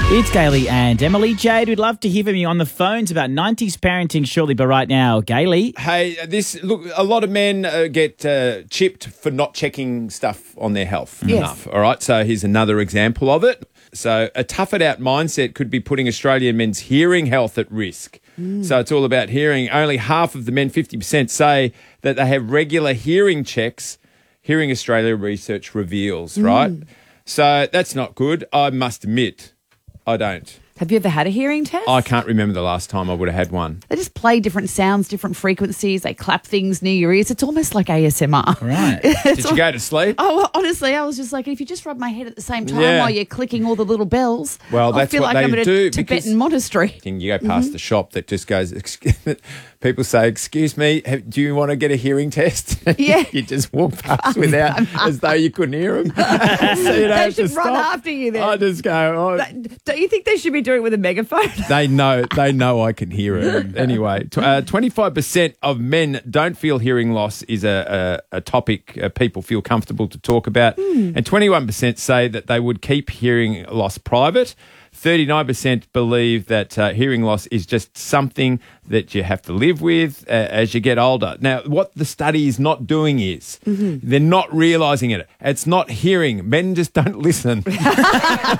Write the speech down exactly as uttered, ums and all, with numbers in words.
It's Gailey and Emily. Jade, we'd love to hear from you on the phones about nineties parenting shortly, but right now, Gailey. Hey, this look. A lot of men uh, get uh, chipped for not checking stuff on their health Yes. enough. All right, so here's another example of it. So a tough it out mindset could be putting Australian men's hearing health at risk. Mm. So it's all about hearing. Only half of the men, fifty percent, say that they have regular hearing checks. Hearing Australia research reveals, right? Mm. So that's not good. I must admit, I don't. Have you ever had a hearing test? I can't remember the last time I would have had one. They just play different sounds, different frequencies. They clap things near your ears. It's almost like A S M R. Right. Did you go to sleep? Oh, well, honestly, I was just like, if you just rub my head at the same time Yeah. while you're clicking all the little bells, Well, I that's feel what like they I'm in do, a Tibetan because- monastery. You go past the shop that just goes, "Excuse-" people say, excuse me, have, do you want to get a hearing test? Yeah. You just walk past without, as though you couldn't hear them. So you don't They have to should run stop. after you then. I just go, oh. Don't you think they should be doing it with a megaphone? They know, they know I can hear it. Anyway, tw- uh, twenty-five percent of men don't feel hearing loss is a, a, a topic uh, people feel comfortable to talk about. And twenty-one percent say that they would keep hearing loss private. thirty-nine percent believe that uh, hearing loss is just something that you have to live with uh, as you get older. Now, what the study is not doing is they're not realising it. It's not hearing. Men just don't listen.